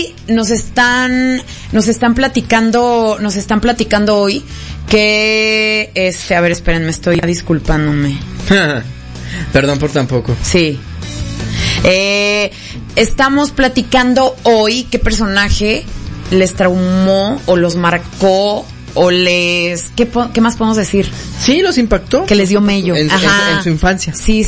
nos están platicando hoy que a ver, esperen, me estoy disculpándome. Perdón por tampoco. Sí. Estamos platicando hoy qué personaje les traumó o los marcó o ¿qué más podemos decir? Sí, los impactó. Que les dio mello. En su infancia. Sí,